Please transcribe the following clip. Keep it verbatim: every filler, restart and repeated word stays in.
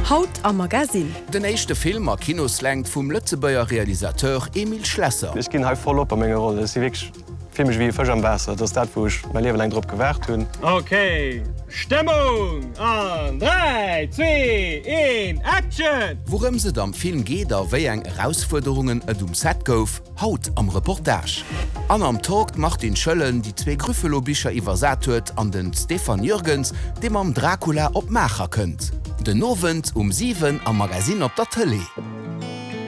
Haut am Magasin. Den echte Film a Kinoslang vum Lützebauer Realisateur Emil Schlesser. Ich ginn halt voll op a menge Rolle. Filmch wie Fëch am Wasser, dats dat woch mein Lewe lang Dr gewert hunn. Okay, Stimmung an drei, zwei, eins, Action! Worum se am Film geht, a wéi eng Herausforderungen et um Set gouf, haut am Reportage. An am Talk macht den Schëllen die zwee Grüffelobicher iwwersat huet an den Stefan Jürgens, dem am Dracula op Macher kënnt. Den Novent um sieben am Magasin op der Tele.